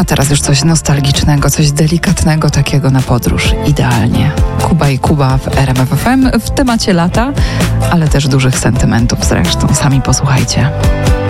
A teraz już coś nostalgicznego, coś delikatnego, takiego na podróż. Idealnie. Kuba i Kuba w RMF FM w temacie lata, ale też dużych sentymentów zresztą. Sami posłuchajcie.